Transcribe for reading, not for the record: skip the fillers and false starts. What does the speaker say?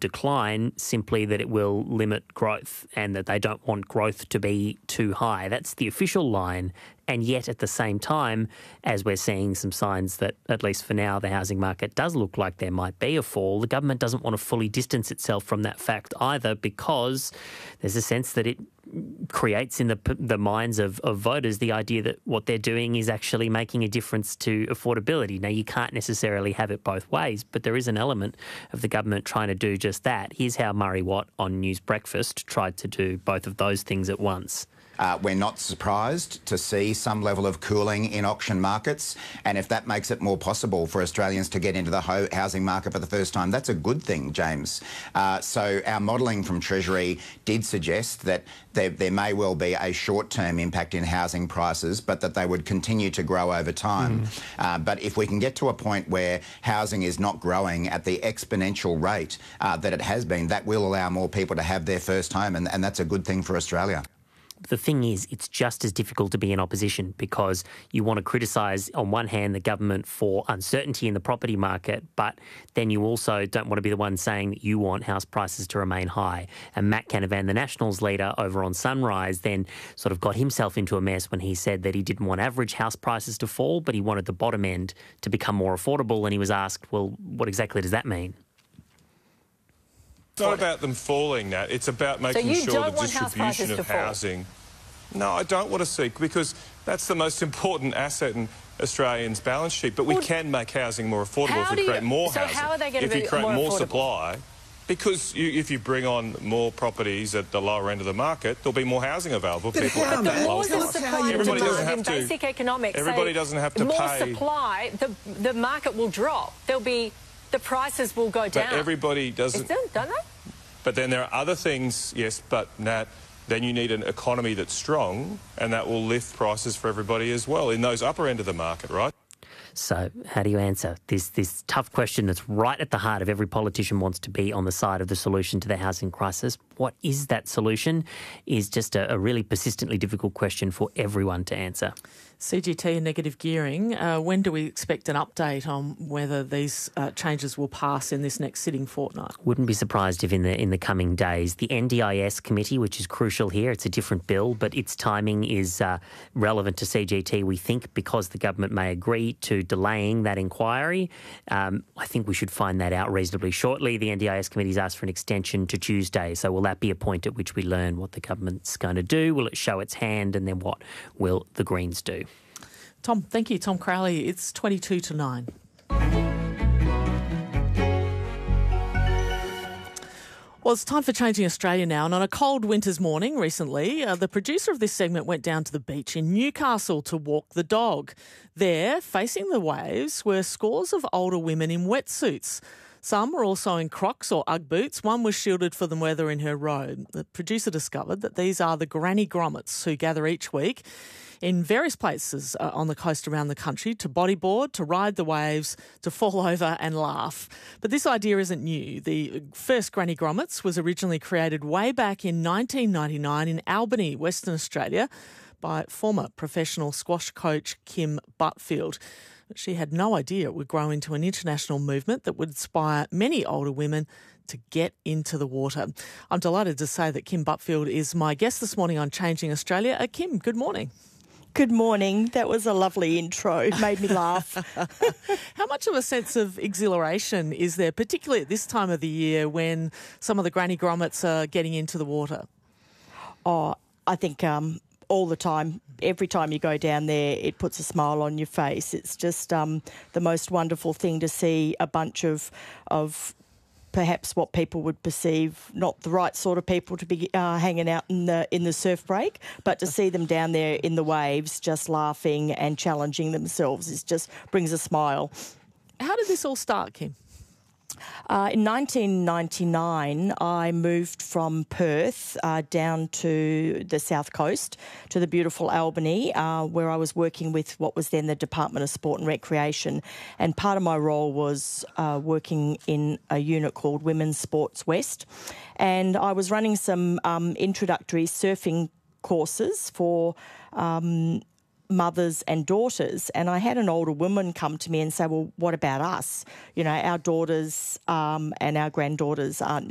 decline, simply that it will limit growth and that they don't want growth to be too high. That's the official line. And yet at the same time, as we're seeing some signs that, at least for now, the housing market does look like there might be a fall, the government doesn't want to fully distance itself from that fact either, because there's a sense that it creates in the minds of voters the idea that what they're doing is actually making a difference to affordability. Now, you can't necessarily have it both ways, but there is an element of the government trying to do just that. Here's how Murray Watt on News Breakfast tried to do both of those things at once. We're not surprised to see some level of cooling in auction markets, and if that makes it more possible for Australians to get into the housing market for the first time, that's a good thing, James. So our modelling from Treasury did suggest that there may well be a short-term impact in housing prices, but that they would continue to grow over time. But if we can get to a point where housing is not growing at the exponential rate that it has been, that will allow more people to have their first home, and that's a good thing for Australia. The thing is, it's just as difficult to be in opposition, because you want to criticise, on one hand, the government for uncertainty in the property market, but then you also don't want to be the one saying that you want house prices to remain high. And Matt Canavan, the Nationals leader over on Sunrise, then sort of got himself into a mess when he said that he didn't want average house prices to fall, but he wanted the bottom end to become more affordable. And he was asked, well, what exactly does that mean? It's not about them falling, Nat. It's about making sure the distribution of housing. No, I don't want to see, because that's the most important asset in Australians' balance sheet. But we can make housing more affordable if we create more housing. So how are they going to be more affordable? If you create more supply, because if you bring on more properties at the lower end of the market, there'll be more housing available. People at that lower price. Everybody doesn't have to. Basic economics. Everybody doesn't have to pay. More supply, the market will drop. The prices will go down. But everybody doesn't. Don't they? But then there are other things, yes, but Nat, then you need an economy that's strong, and that will lift prices for everybody as well in those upper end of the market, right? So how do you answer this tough question that's right at the heart of every politician wants to be on the side of the solution to the housing crisis? What is that solution is just a really persistently difficult question for everyone to answer. CGT and negative gearing, when do we expect an update on whether these changes will pass in this next sitting fortnight? Wouldn't be surprised if in the coming days. The NDIS committee, which is crucial here, it's a different bill, but its timing is relevant to CGT, we think, because the government may agree to delaying that inquiry. I think we should find that out reasonably shortly. The NDIS committee's asked for an extension to Tuesday, so will that be a point at which we learn what the government's going to do? Will it show its hand, and then what will the Greens do? Tom, thank you. Tom Crowley, it's 22 to 9. Well, it's time for Changing Australia now. And on a cold winter's morning recently, the producer of this segment went down to the beach in Newcastle to walk the dog. There, facing the waves, were scores of older women in wetsuits. Some were also in Crocs or Ugg boots. One was shielded from the weather in her robe. The producer discovered that these are the granny grommets who gather each week in various places on the coast around the country to bodyboard, to ride the waves, to fall over and laugh. But this idea isn't new. The first Granny Grommets was originally created way back in 1999 in Albany, Western Australia, by former professional squash coach Kim Butfield. She had no idea it would grow into an international movement that would inspire many older women to get into the water. I'm delighted to say that Kim Butfield is my guest this morning on Changing Australia. Kim, good morning. Good morning. That was a lovely intro. It made me laugh. How much of a sense of exhilaration is there, particularly at this time of the year when some of the granny grommets are getting into the water? Oh, I think all the time. Every time you go down there, it puts a smile on your face. It's just the most wonderful thing to see a bunch of perhaps what people would perceive not the right sort of people to be hanging out in the surf break, but to see them down there in the waves just laughing and challenging themselves, it just brings a smile. How did this all start, Kim? In 1999, I moved from Perth down to the south coast, to the beautiful Albany, where I was working with what was then the Department of Sport and Recreation. And part of my role was working in a unit called Women's Sports West. And I was running some introductory surfing courses for mothers and daughters, and I had an older woman come to me and say, well, what about us? You know, our daughters and our granddaughters aren't